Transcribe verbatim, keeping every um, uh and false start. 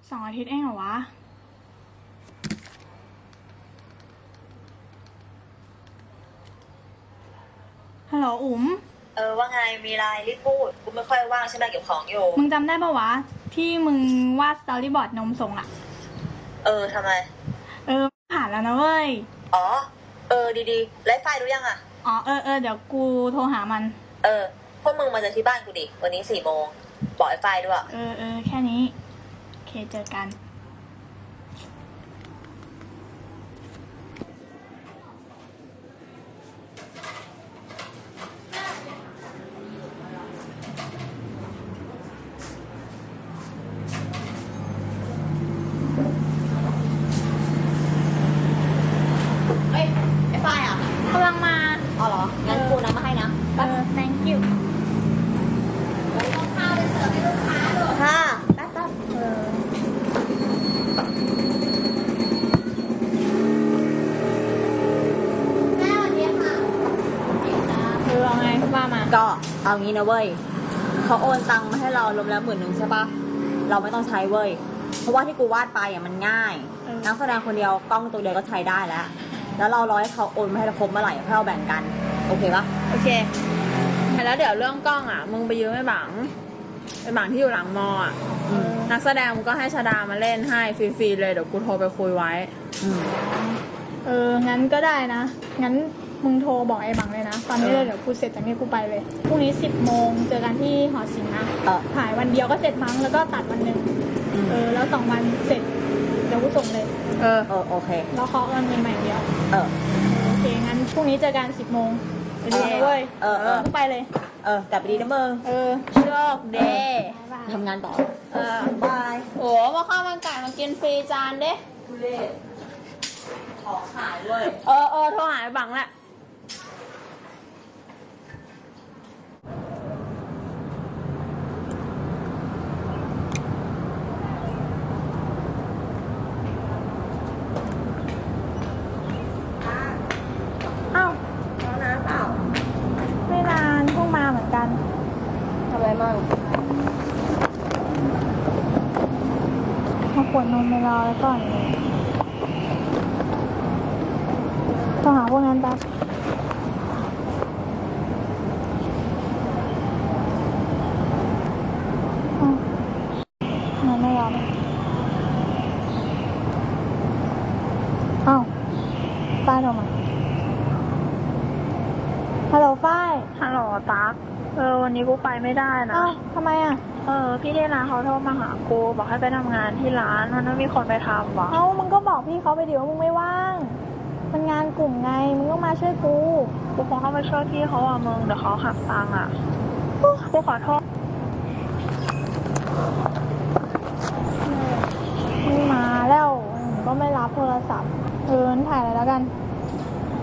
สองอาทิตย์เองเหรอวะฮัลโหลอุ๋มเออว่าไงมีไลน์รีบพูดกูไม่ค่อยว่างใช่ไหมเก็บของอยู่มึงจำได้ปะวะที่มึงวาดสตอรี่บอร์ดนมส่งอะเออทำไมเออผ่านแล้วนะเว้ยอ๋อเออดีๆไลฟ์ไฟล์รู้ยังอ่ะอ๋อเออเออเดี๋ยวกูโทรหามันเออพวกมึงมาเจอที่บ้านกูดิวันนี้สี่โมงบอกไอ้ไฟล์ด้วยเออเออแค่นี้โอเคเจอกันเอ้ยไอ้ไฟล์อ่ะกำลังมาอ๋อเหรองั้นกูนำมาให้นะเออ thank you ต้องข้าวไปเสิร์ฟให้ลูกค้าด้วยค่ะแป๊บๆเออแม่วันนี้ค่ะเออเอาไงว่ามาก็เอางี้นะเว้ยเขาโอนตังค์มาให้เรารวมแล้วหมื่นหนึ่งใช่ปะเราไม่ต้องใช้เว้ยเพราะว่าที่กูวาดไปอ่ะมันง่ายนักแสดงคนเดียวกล้องตัวเดียวก็ใช้ได้แล้วแล้วเรารอให้เขาโอนมาให้เราครบเมื่อไหร่ให้เราแบ่งกันโอเคปะโอเคแล้วเดี๋ยวเรื่องกล้องอ่ะมึงไปยืมไอ้บังไอ้บังที่อยู่หลังมออ่ะนักแสดงมึงก็ให้ชาดามาเล่นให้ฟรีๆเลยเดี๋ยวกูโทรไปคุยไว้เอองั้นก็ได้นะงั้นมึงโทรบอกไอ้บังเลยนะตอนนี้เลยเดี๋ยวกูเสร็จจากนี้กูไปเลยพรุ่งนี้สิบโมงเจอกันที่หอศิลป์นะถ่ายวันเดียวก็เสร็จมั้งแล้วก็ตัดวันหนึ่งเออแล้วสองวันเสร็จเดี๋ยวกูส่งเลยเออเออโอเคแล้วเคาะเงินใหม่เดียวเออโอเคงั้นพรุ่งนี้เจอกันสิบโมงไปเลยเว้ยเออเออไปเลยเออกลับไปดีนะมึงเออโชคดีทำงานต่อเออบายโอ้มาข้าวมันไก่มากินฟรีจานเด้ทุเรศของขายด้วยเออเออโทรหาไอ้บังแหละอ้าวร้อนน้ำเปล่าไม่นานเพิ่งมาเหมือนกันทำอะไรมั่งมาขวดนมไปรอแล้วก่อนเลยโทรหาพวกนั้นแป๊บมันไม่รอเลยอ้าวป้าโทรมาฮัลโหลฝ้ายฮัลโหลตั๊กเออวันนี้กูไปไม่ได้นะอ้าวทำไมอ่ะเออพี่ที่ร้านเขาโทรมาหากูบอกให้ไปทำงานที่ร้านมันไม่มีคนไปทำวะเอ้ามึงก็บอกพี่เขาไปดิว่ามึงไม่ว่างมันงานกลุ่มไงมึงต้องมาช่วยกูกูคงต้องไปช่วยพี่เขาอ่ะมึงเดี๋ยวเขาหักตังค์อ่ะกูขอโทษมึงมาแล้วก็ไม่รับโทรศัพท์เออถ่ายอะไรแล้วกัน